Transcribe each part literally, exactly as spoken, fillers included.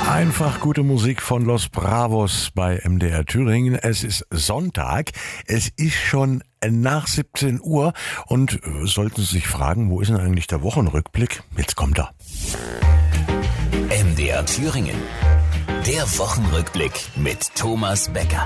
Einfach gute Musik von Los Bravos bei M D R Thüringen. Es ist Sonntag, es ist schon nach siebzehn Uhr und sollten Sie sich fragen, wo ist denn eigentlich der Wochenrückblick? Jetzt kommt er. M D R Thüringen, der Wochenrückblick mit Thomas Becker.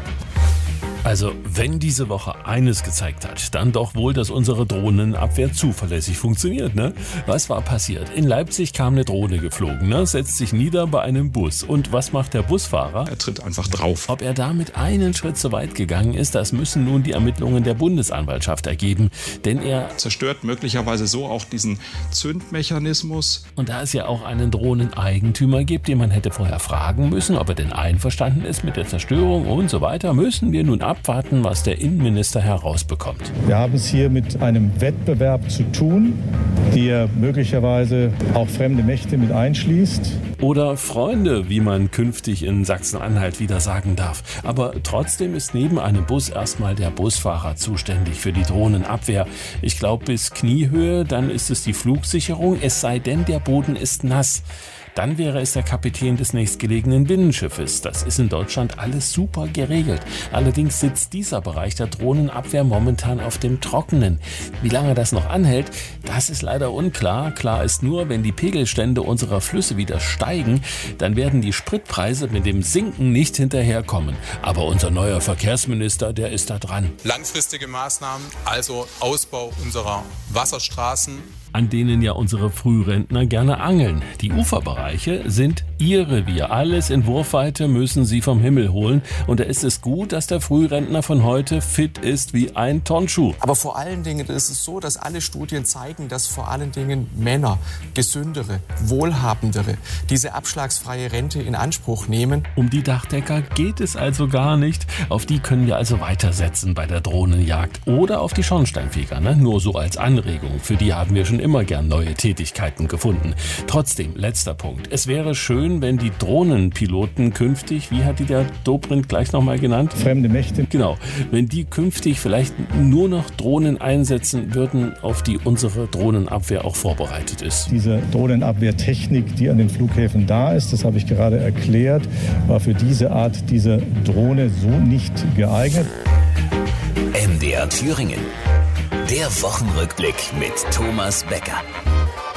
Also, wenn diese Woche eines gezeigt hat, dann doch wohl, dass unsere Drohnenabwehr zuverlässig funktioniert, ne? Was war passiert? In Leipzig kam eine Drohne geflogen, ne? Setzt sich nieder bei einem Bus. Und was macht der Busfahrer? Er tritt einfach drauf. Ob er damit einen Schritt zu weit gegangen ist, das müssen nun die Ermittlungen der Bundesanwaltschaft ergeben. Denn er zerstört möglicherweise so auch diesen Zündmechanismus. Und da es ja auch einen Drohneneigentümer gibt, den man hätte vorher fragen müssen, ob er denn einverstanden ist mit der Zerstörung und so weiter, müssen wir nun abwarten, was der Innenminister herausbekommt. Wir haben es hier mit einem Wettbewerb zu tun, der möglicherweise auch fremde Mächte mit einschließt. Oder Freunde, wie man künftig in Sachsen-Anhalt wieder sagen darf. Aber trotzdem ist neben einem Bus erstmal der Busfahrer zuständig für die Drohnenabwehr. Ich glaube bis Kniehöhe, dann ist es die Flugsicherung, es sei denn, der Boden ist nass. Dann wäre es der Kapitän des nächstgelegenen Binnenschiffes. Das ist in Deutschland alles super geregelt. Allerdings sitzt dieser Bereich der Drohnenabwehr momentan auf dem Trockenen. Wie lange das noch anhält, das ist leider unklar. Klar ist nur, wenn die Pegelstände unserer Flüsse wieder steigen, dann werden die Spritpreise mit dem Sinken nicht hinterherkommen. Aber unser neuer Verkehrsminister, der ist da dran. Langfristige Maßnahmen, also Ausbau unserer Wasserstraßen, an denen ja unsere Frührentner gerne angeln. Die Uferbereiche sind ihr Revier. Alles in Wurfweite müssen sie vom Himmel holen. Und da ist es gut, dass der Frührentner von heute fit ist wie ein Turnschuh. Aber vor allen Dingen ist es so, dass alle Studien zeigen, dass vor allen Dingen Männer, gesündere, wohlhabendere, diese abschlagsfreie Rente in Anspruch nehmen. Um die Dachdecker geht es also gar nicht. Auf die können wir also weitersetzen bei der Drohnenjagd. Oder auf die Schornsteinfeger, ne? Nur so als Anregung. Für die haben wir schon immer gern neue Tätigkeiten gefunden. Trotzdem, letzter Punkt. Es wäre schön, wenn die Drohnenpiloten künftig, wie hat die der Dobrindt gleich nochmal genannt? Fremde Mächte. Genau. Wenn die künftig vielleicht nur noch Drohnen einsetzen würden, auf die unsere Drohnenabwehr auch vorbereitet ist. Diese Drohnenabwehrtechnik, die an den Flughäfen da ist, das habe ich gerade erklärt, war für diese Art dieser Drohne so nicht geeignet. M D R Thüringen, der Wochenrückblick mit Thomas Becker.